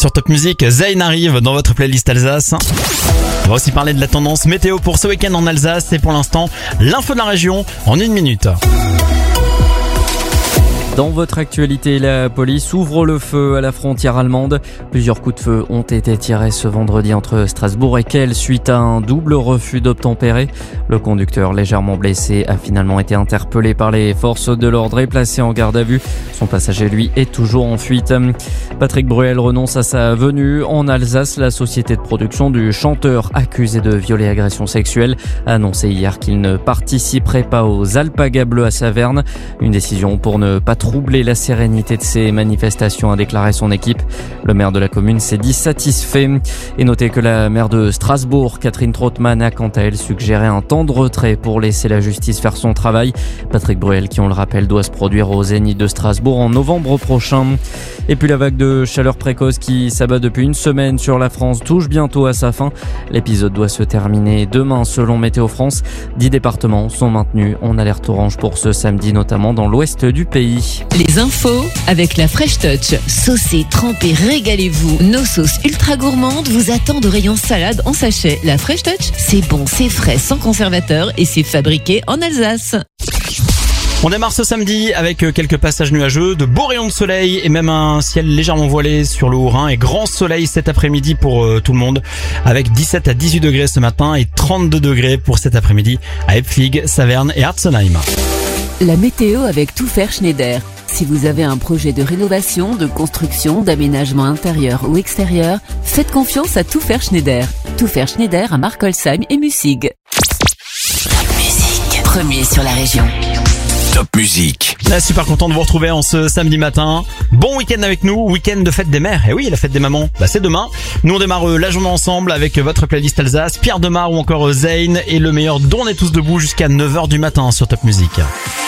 Sur Top Music, Zayn arrive dans votre playlist Alsace. On va aussi parler de la tendance météo pour ce week-end en Alsace. Et pour l'instant, l'info de la région en 1 minute. Dans votre actualité, la police ouvre le feu à la frontière allemande. Plusieurs coups de feu ont été tirés ce vendredi entre Strasbourg et Kehl suite à un double refus d'obtempérer. Le conducteur légèrement blessé a finalement été interpellé par les forces de l'ordre et placé en garde à vue. Son passager, lui, est toujours en fuite. Patrick Bruel renonce à sa venue en Alsace. La société de production du chanteur accusé de viol et agression sexuelle a annoncé hier qu'il ne participerait pas aux Alpagas Bleus à Saverne. Une décision pour ne pas troubler la sérénité de ces manifestations, a déclaré son équipe. Le maire de la commune s'est dit satisfait. Et notez que la maire de Strasbourg, Catherine Trautmann, a quant à elle suggéré un temps de retrait pour laisser la justice faire son travail. Patrick Bruel, qui on le rappelle, doit se produire au Zénith de Strasbourg en novembre prochain. Et puis la vague de chaleur précoce qui s'abat depuis une semaine sur la France touche bientôt à sa fin. L'épisode doit se terminer demain selon Météo France. 10 départements sont maintenus en alerte orange pour ce samedi, notamment dans l'ouest du pays. Les infos avec la Fresh Touch. Saucez, trempez, régalez-vous. Nos sauces ultra gourmandes vous attendent au rayon salade en sachet. La Fresh Touch, c'est bon, c'est frais, sans conservateur et c'est fabriqué en Alsace. On démarre ce samedi avec quelques passages nuageux, de beaux rayons de soleil et même un ciel légèrement voilé sur le Haut-Rhin et grand soleil cet après-midi pour tout le monde avec 17 à 18 degrés ce matin et 32 degrés pour cet après-midi à Epflig, Saverne et Artzenheim. La météo avec Tout Faire Schneider. Si vous avez un projet de rénovation, de construction, d'aménagement intérieur ou extérieur, faites confiance à Tout Faire Schneider. Tout Faire Schneider à Markolsheim et Mussig. Top Music, premier sur la région. Top Music. Là, super content de vous retrouver en ce samedi matin. Bon week-end avec nous, week-end de fête des mères. Et oui, la fête des mamans, c'est demain. Nous, on démarre la journée ensemble avec votre playlist Alsace, Pierre Demar ou encore Zayn et le meilleur dont on est tous debout jusqu'à 9h du matin sur Top Music.